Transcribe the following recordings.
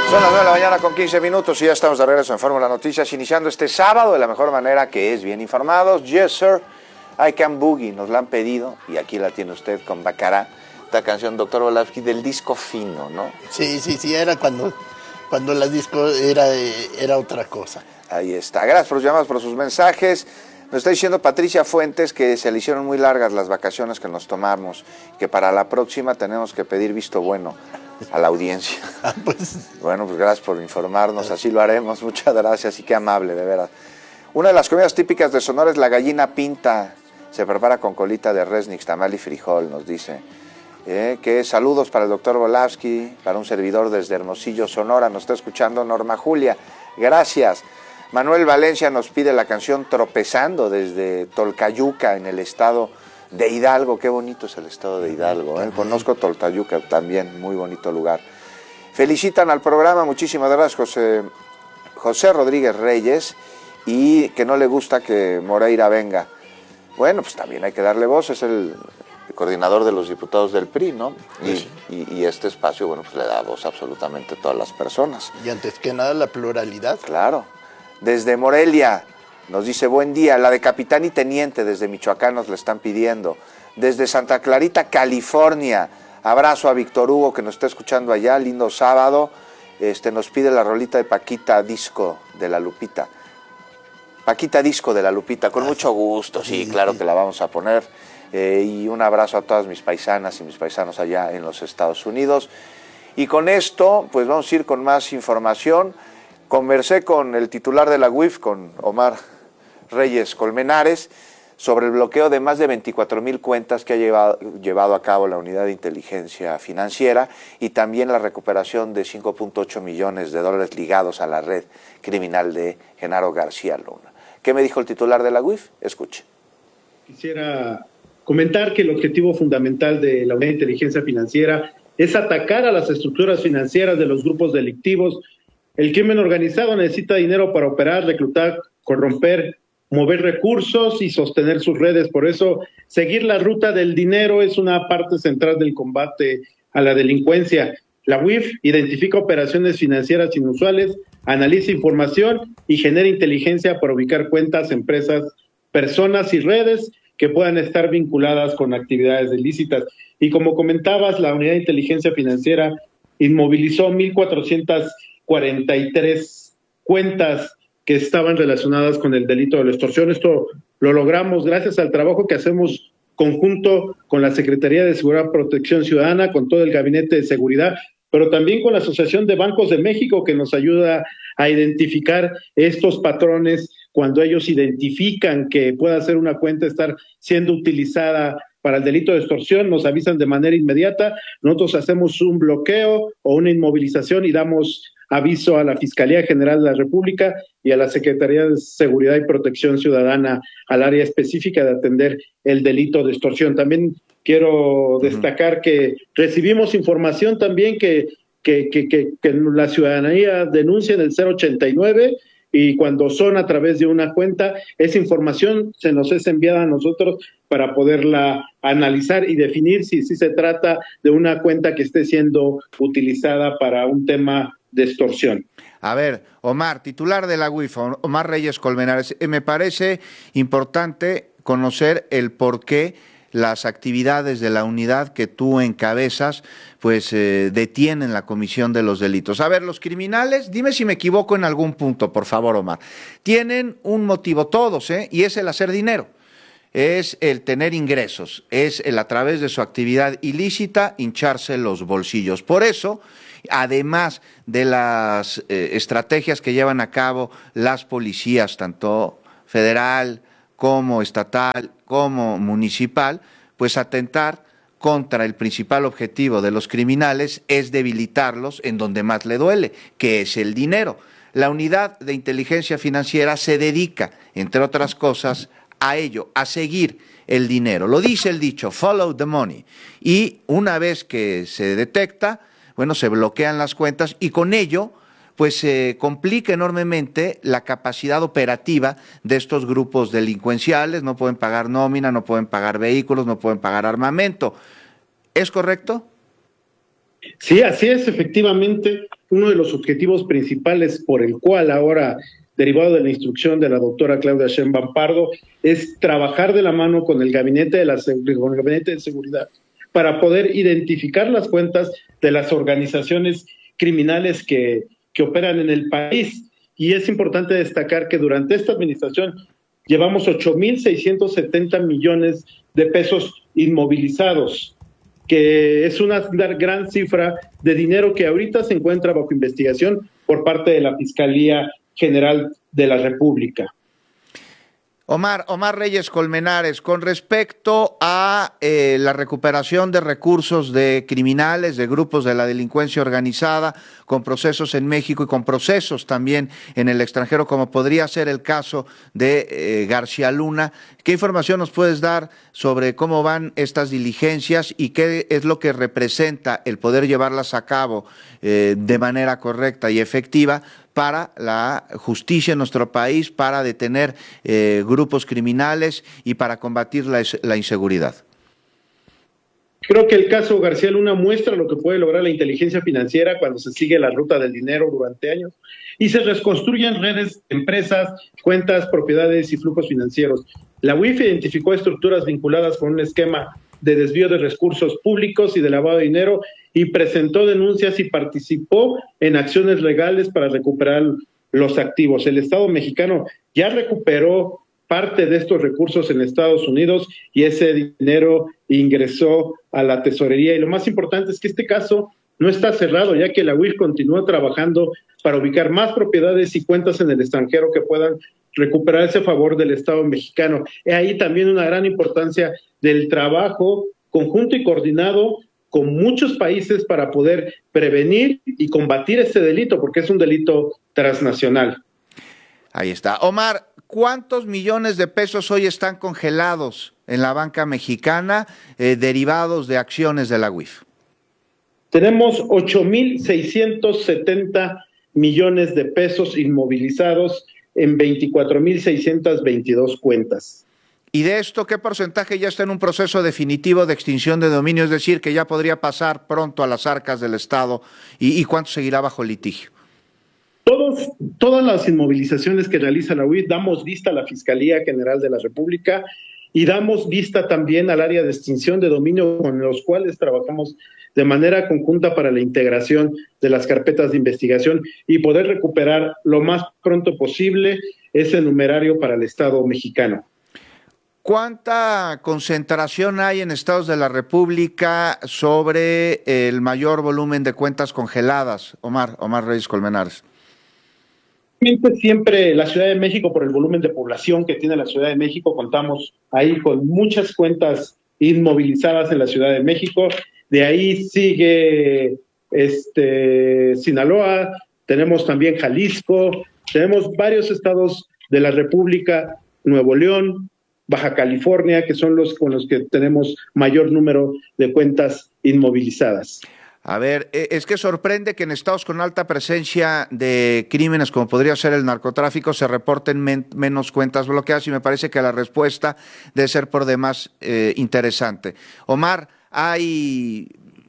Son las 9 de la mañana con 15 minutos y ya estamos de regreso en Fórmula Noticias, iniciando este sábado de la mejor manera, que es bien informados. Yes, sir, I Can Boogie, nos la han pedido y aquí la tiene usted con Bacará, esta canción, doctor Volavsky, del disco fino, ¿no? Sí, era cuando la disco era otra cosa. Ahí está. Gracias por sus llamadas, por sus mensajes. Nos está diciendo Patricia Fuentes que se le hicieron muy largas las vacaciones que nos tomamos, que para la próxima tenemos que pedir visto bueno a la audiencia. Bueno, pues gracias por informarnos, así lo haremos, muchas gracias y qué amable, de veras. Una de las comidas típicas de Sonora es la gallina pinta, se prepara con colita de res, nixtamal y frijol, nos dice. Que saludos para el doctor Volavsky, para un servidor desde Hermosillo, Sonora, nos está escuchando Norma Julia, gracias. Manuel Valencia nos pide la canción Tropezando desde Tolcayuca, en el estado de Hidalgo. Qué bonito es el estado de Hidalgo, ¿eh? Conozco Tolcayuca también, muy bonito lugar. Felicitan al programa, muchísimas gracias José Rodríguez Reyes, y que no le gusta que Moreira venga. Bueno, pues también hay que darle voz, es el coordinador de los diputados del PRI, ¿no? Y este espacio, bueno, pues le da voz absolutamente a todas las personas. Y antes que nada la pluralidad. Claro. Desde Morelia nos dice buen día, la de capitán y teniente desde Michoacán nos la están pidiendo. Desde Santa Clarita, California, abrazo a Víctor Hugo que nos está escuchando allá, lindo sábado. Nos pide la rolita de Paquita Disco de la Lupita. Paquita Disco de la Lupita, con mucho gusto, sí, claro que la vamos a poner. Y un abrazo a todas mis paisanas y mis paisanos allá en los Estados Unidos. Y con esto, pues vamos a ir con más información. Conversé con el titular de la UIF, con Omar Reyes Colmenares, sobre el bloqueo de más de 24,000 cuentas que ha llevado a cabo la Unidad de Inteligencia Financiera y también la recuperación de 5.8 millones de dólares ligados a la red criminal de Genaro García Luna. ¿Qué me dijo el titular de la UIF? Escuche. Quisiera comentar que el objetivo fundamental de la Unidad de Inteligencia Financiera es atacar a las estructuras financieras de los grupos delictivos. El crimen organizado necesita dinero para operar, reclutar, corromper, mover recursos y sostener sus redes. Por eso, seguir la ruta del dinero es una parte central del combate a la delincuencia. La UIF identifica operaciones financieras inusuales, analiza información y genera inteligencia para ubicar cuentas, empresas, personas y redes que puedan estar vinculadas con actividades ilícitas. Y como comentabas, la Unidad de Inteligencia Financiera inmovilizó 1,443 cuentas que estaban relacionadas con el delito de la extorsión. Esto lo logramos gracias al trabajo que hacemos conjunto con la Secretaría de Seguridad y Protección Ciudadana, con todo el Gabinete de Seguridad, pero también con la Asociación de Bancos de México, que nos ayuda a identificar estos patrones cuando ellos identifican que pueda ser una cuenta estar siendo utilizada para el delito de extorsión, nos avisan de manera inmediata, nosotros hacemos un bloqueo o una inmovilización y damos aviso a la Fiscalía General de la República y a la Secretaría de Seguridad y Protección Ciudadana, al área específica de atender el delito de extorsión. También quiero destacar que recibimos información también que la ciudadanía denuncia en el 089, y cuando son a través de una cuenta, esa información se nos es enviada a nosotros para poderla analizar y definir si se trata de una cuenta que esté siendo utilizada para un tema de extorsión. A ver, Omar, titular de la UIF, Omar Reyes Colmenares, me parece importante conocer el porqué las actividades de la unidad que tú encabezas, pues detienen la comisión de los delitos. A ver, los criminales, dime si me equivoco en algún punto, por favor, Omar, tienen un motivo todos, y es el hacer dinero, es el tener ingresos, es el a través de su actividad ilícita hincharse los bolsillos. Por eso, además de las estrategias que llevan a cabo las policías, tanto federal como estatal, como municipal, pues atentar contra el principal objetivo de los criminales es debilitarlos en donde más le duele, que es el dinero. La Unidad de Inteligencia Financiera se dedica, entre otras cosas, a ello, a seguir el dinero. Lo dice el dicho, follow the money. Y una vez que se detecta, bueno, se bloquean las cuentas y con ello pues se complica enormemente la capacidad operativa de estos grupos delincuenciales. No pueden pagar nómina, no pueden pagar vehículos, no pueden pagar armamento. ¿Es correcto? Sí, así es, efectivamente. uno de los objetivos principales por el cual ahora, derivado de la instrucción de la doctora Claudia Sheinbaum Pardo, es trabajar de la mano con el Gabinete de Seguridad para poder identificar las cuentas de las organizaciones criminales que operan en el país. Y es importante destacar que durante esta administración llevamos 8.670 millones de pesos inmovilizados, que es una gran cifra de dinero que ahorita se encuentra bajo investigación por parte de la Fiscalía General de la República. Omar Reyes Colmenares, con respecto a la recuperación de recursos de criminales, de grupos de la delincuencia organizada, con procesos en México y con procesos también en el extranjero, como podría ser el caso de García Luna, ¿qué información nos puedes dar sobre cómo van estas diligencias y qué es lo que representa el poder llevarlas a cabo de manera correcta y efectiva para la justicia en nuestro país, para detener grupos criminales y para combatir la inseguridad? Creo que el caso García Luna muestra lo que puede lograr la inteligencia financiera cuando se sigue la ruta del dinero durante años y se reconstruyen redes, empresas, cuentas, propiedades y flujos financieros. La UIF identificó estructuras vinculadas con un esquema de desvío de recursos públicos y de lavado de dinero y presentó denuncias y participó en acciones legales para recuperar los activos. El Estado mexicano ya recuperó parte de estos recursos en Estados Unidos y ese dinero ingresó a la tesorería. Y lo más importante es que este caso no está cerrado, ya que la UIF continúa trabajando para ubicar más propiedades y cuentas en el extranjero que puedan recuperarse a favor del Estado mexicano. Y ahí también una gran importancia del trabajo conjunto y coordinado con muchos países para poder prevenir y combatir este delito, porque es un delito transnacional. Ahí está. Omar, ¿cuántos millones de pesos hoy están congelados en la banca mexicana derivados de acciones de la UIF? Tenemos 8.670 millones de pesos inmovilizados en 24.622 cuentas. ¿Y de esto qué porcentaje ya está en un proceso definitivo de extinción de dominio? Es decir, que ya podría pasar pronto a las arcas del Estado, ¿y cuánto seguirá bajo litigio? Todas las inmovilizaciones que realiza la UIF damos vista a la Fiscalía General de la República y damos vista también al área de extinción de dominio con los cuales trabajamos de manera conjunta para la integración de las carpetas de investigación y poder recuperar lo más pronto posible ese numerario para el Estado mexicano. ¿Cuánta concentración hay en estados de la República sobre el mayor volumen de cuentas congeladas? Omar Reyes Colmenares. Siempre la Ciudad de México, por el volumen de población que tiene la Ciudad de México, contamos ahí con muchas cuentas inmovilizadas en la Ciudad de México. De ahí sigue Sinaloa, tenemos también Jalisco, tenemos varios estados de la República, Nuevo León, Baja California, que son los con los que tenemos mayor número de cuentas inmovilizadas. A ver, es que sorprende que en estados con alta presencia de crímenes, como podría ser el narcotráfico, se reporten menos cuentas bloqueadas, y me parece que la respuesta debe ser por demás interesante. Omar, ¿hay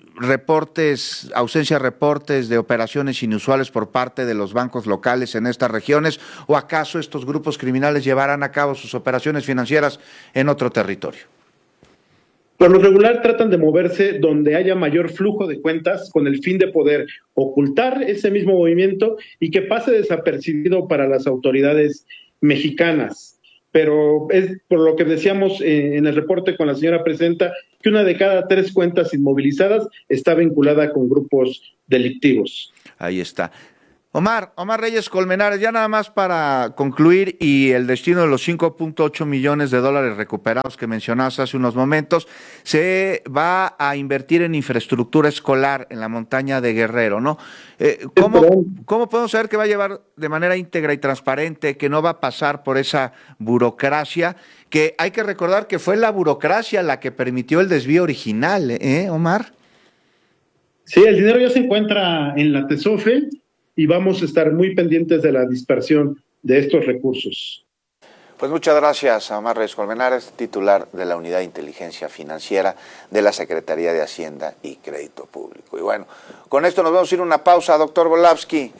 ausencia de reportes de operaciones inusuales por parte de los bancos locales en estas regiones, o acaso estos grupos criminales llevarán a cabo sus operaciones financieras en otro territorio? Por lo regular tratan de moverse donde haya mayor flujo de cuentas con el fin de poder ocultar ese mismo movimiento y que pase desapercibido para las autoridades mexicanas. Pero es por lo que decíamos en el reporte con la señora presidenta, que 1 de cada 3 cuentas inmovilizadas está vinculada con grupos delictivos. Ahí está. Omar Reyes Colmenares, ya nada más para concluir, y el destino de los 5.8 millones de dólares recuperados que mencionaste hace unos momentos, se va a invertir en infraestructura escolar en la montaña de Guerrero, ¿no? ¿Cómo podemos saber que va a llevar de manera íntegra y transparente, que no va a pasar por esa burocracia, que hay que recordar que fue la burocracia la que permitió el desvío original, Omar? Sí, el dinero ya se encuentra en la TESOFE y vamos a estar muy pendientes de la dispersión de estos recursos. Pues muchas gracias a Omar Reyes Colmenares, titular de la Unidad de Inteligencia Financiera de la Secretaría de Hacienda y Crédito Público. Y bueno, con esto nos vamos a ir a una pausa, doctor Volavsky.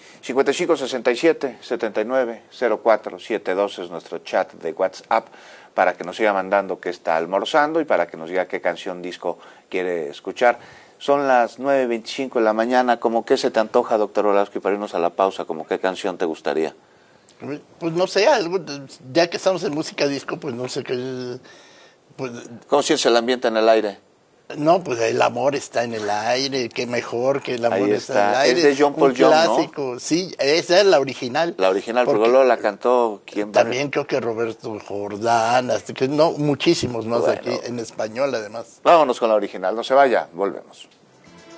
5567-790472 es nuestro chat de WhatsApp para que nos siga mandando qué está almorzando y para que nos diga qué canción disco quiere escuchar. Son las 9:25 de la mañana. ¿Cómo qué se te antoja, doctor Volavsky, para irnos a la pausa? ¿Cómo qué canción te gustaría? Pues no sé, algo, ya que estamos en música disco, pues no sé qué. Pues, ¿Cómo sientes el ambiente en el aire? no, pues el amor está en el aire, qué mejor que el amor Ahí está en el está. aire. Es de John Paul un Young, ¿no? clásico, sí, esa es la original. La original, porque luego la cantó ¿quién? También creo que Roberto Jordán, hasta que no, muchísimos más Bueno. aquí en español además. Vámonos con la original, no se vaya, volvemos.